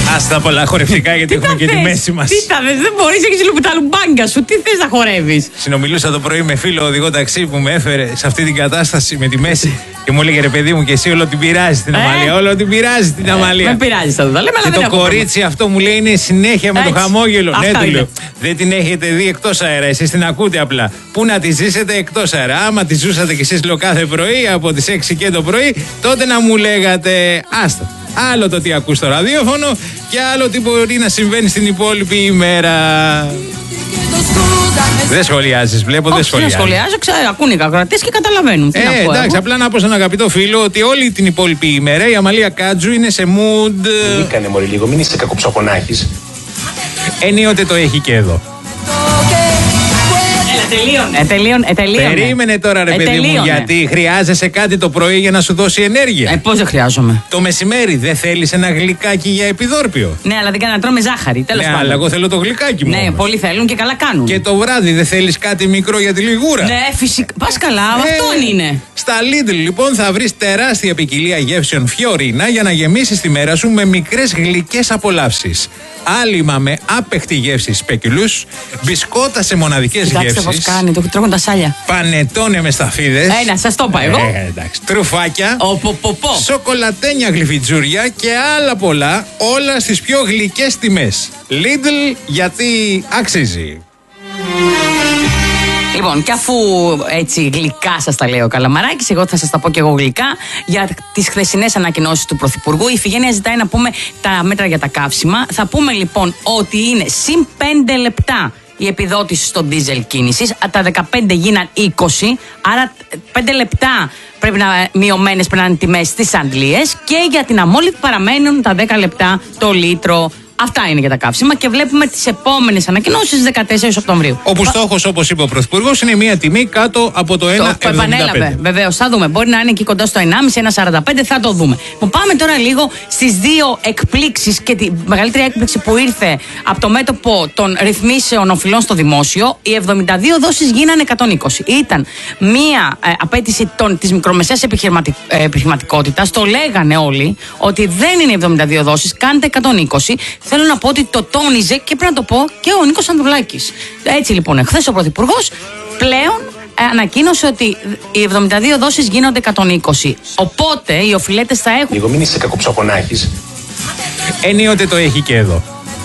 Άστα πολλά χορευτικά γιατί έχουμε και τη μέση μας. Τι θα θες, δεν μπορείς, έχεις λίγο τα λουμπάγκα σου. Τι θες να χορεύεις? Συνομιλούσα το πρωί με φίλο οδηγό ταξί που με έφερε σε αυτή την κατάσταση με τη μέση και μου έλεγε ρε παιδί μου, και εσύ όλο την πειράζει την Αμαλία. Όλο την πειράζει την Αμαλία. Με πειράζει, θα το λέμε, αλλά και το κορίτσι αυτό μου λέει είναι συνέχεια με το χαμόγελο. Ναι, του λέω. Δεν την έχετε δει εκτός αέρα, εσείς την ακούτε απλά. Πού να τη ζήσετε εκτός αέρα? Άμα τη ζούσατε κι εσείς κάθε πρωί από τις 6 και το πρωί, τότε να μου λέγατε άστα. Άλλο το τι ακούς στο ραδιόφωνο και άλλο τι μπορεί να συμβαίνει στην υπόλοιπη ημέρα. Δεν σχολιάζεις, βλέπω, δεν σχολιάζεις. Δεν σχολιάζω, ακούνε οι ακροατές και καταλαβαίνουν. Εντάξει, απλά να πω στον αγαπητό φίλο ότι όλη την υπόλοιπη ημέρα η Αμαλία Κάτζου είναι σε mood. Μην κάνε μωρή λίγο, μην είσαι κακοψοκονάκης. Ενίοτε το έχει και εδώ. Τελείωνε. Περίμενε τώρα ρε παιδί μου, γιατί χρειάζεσαι κάτι το πρωί για να σου δώσει ενέργεια. Πώς δεν χρειάζομαι? Το μεσημέρι δεν θέλεις ένα γλυκάκι για επιδόρπιο? Ναι, αλλά δεν κάνει να τρώμε ζάχαρη, τέλος πάντων. Αλλά εγώ θέλω το γλυκάκι μου. Ναι, πολλοί θέλουν και καλά κάνουν. Και το βράδυ δεν θέλεις κάτι μικρό για τη λιγούρα? Ναι, φυσικά. Πας καλά, αυτόν είναι. Στα Lidl λοιπόν θα βρεις τεράστια ποικιλία γεύσεων Φιωρίνα για να γεμίσεις τη μέρα σου με μικρές γλυκές απολαύσεις. Άλυμα με άπεχτη γεύση σπέκουλους, μπισκότα σε μοναδικές γεύσεις. Πώς κάνει, το τρώγουν τα σάλια. Πανετόνε με σταφίδες. Ένα, σας το είπα εγώ. Εντάξει. Τρουφάκια. Σοκολατένια γλυφιτζούρια και άλλα πολλά, όλα στις πιο γλυκές τιμές. Lidl, γιατί αξίζει. Λοιπόν, και αφού έτσι γλυκά σας τα λέει ο Καλαμαράκης, εγώ θα σας τα πω και εγώ γλυκά για τις χθεσινές ανακοινώσεις του Πρωθυπουργού. Η Ιφηγένεια ζητάει να πούμε τα μέτρα για τα καύσιμα. Θα πούμε λοιπόν ότι είναι συν 5 λεπτά η επιδότηση στο ντίζελ κίνησης. Τα 15 γίναν 20, άρα 5 λεπτά πρέπει να μειωμένες πρέπει να είναι τιμές στις αντλίες. Και για την αμόλυβη παραμένουν τα 10 λεπτά το λίτρο. Αυτά είναι για τα καύσιμα και βλέπουμε τις επόμενες ανακοινώσεις 14 Οκτωβρίου. Όπου στόχος, όπως είπε ο Πρωθυπουργός, είναι μια τιμή κάτω από το 1,75. Το επανέλαβε, βεβαίως. Θα δούμε. Μπορεί να είναι εκεί κοντά στο 1,5, 1,45, θα το δούμε. Πάμε τώρα λίγο στις δύο εκπλήξεις και τη μεγαλύτερη έκπληξη που ήρθε από το μέτωπο των ρυθμίσεων οφειλών στο δημόσιο. Οι 72 δόσεις γίνανε 120. Ήταν μια απέτηση της μικρομεσαίας επιχειρηματικότητας. Το λέγανε όλοι ότι δεν είναι 72 δόσεις, κάντε 120. Θέλω να πω ότι το τόνιζε και πρέπει να το πω και ο Νίκος Ανδρουλάκης. Έτσι λοιπόν, εχθές ο Πρωθυπουργός πλέον ανακοίνωσε ότι οι 72 δόσεις γίνονται 120. Οπότε οι οφειλέτες θα έχουν. Λίγο, μην είσαι κακοψοκονάκης. Ενίοτε το έχει και εδώ.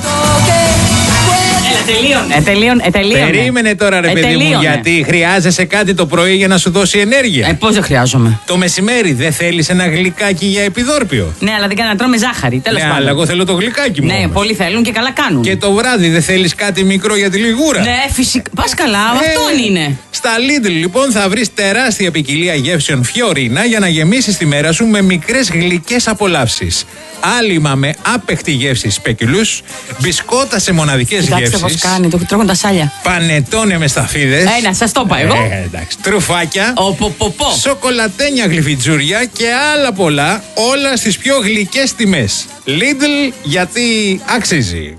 Τελείωνε. Περίμενε τώρα ρε παιδί μου, γιατί χρειάζεσαι κάτι το πρωί για να σου δώσει ενέργεια. Πώς δεν χρειάζομαι? Το μεσημέρι δεν θέλεις ένα γλυκάκι για επιδόρπιο? Ναι, αλλά δεν κάνει να τρώμε ζάχαρη, τέλος πάντων. Αλλά εγώ θέλω το γλυκάκι μου. Ναι, πολλοί θέλουν και καλά κάνουν. Και το βράδυ δεν θέλεις κάτι μικρό για τη λιγούρα? Ναι, φυσικά. Πας καλά, αυτόν είναι. Στα Lidl λοιπόν θα βρεις τεράστια ποικιλία γεύσεων Φιωρίνα για να γεμίσεις τη μέρα σου με μικρές γλυκές απολαύσεις. Άλυμα με άπεχτη γεύση σπέκουλους, μπισκότα σε μοναδικές γεύσεις. Πώς κάνει, το τρώγουν τα σάλια. Πανετόνε με σταφίδες. Ένα, σας το είπα εγώ. Εντάξει. Τρουφάκια. Σοκολατένια γλυφιτζούρια και άλλα πολλά, όλα στις πιο γλυκές τιμές. Lidl, γιατί αξίζει.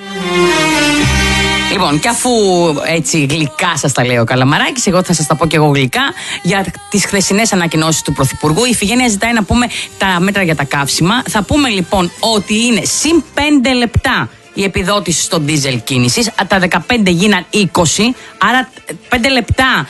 Λοιπόν, και αφού έτσι γλυκά σας τα λέει ο Καλαμαράκης, εγώ θα σας τα πω και εγώ γλυκά για τις χθεσινές ανακοινώσεις του Πρωθυπουργού. Η Ιφηγένεια ζητάει να πούμε τα μέτρα για τα καύσιμα. Θα πούμε λοιπόν ότι είναι συν 5 λεπτά η επιδότηση στο ντίζελ κίνησης. Τα 15 γίναν 20, άρα 5 λεπτά